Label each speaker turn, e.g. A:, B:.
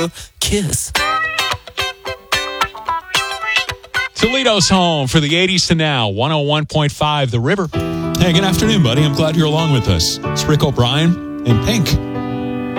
A: a kiss.
B: Toledo's home for the 80s to now, 101.5 The River.
C: Hey, good afternoon, buddy. I'm glad you're along with us. It's Rick O'Brien and Pink.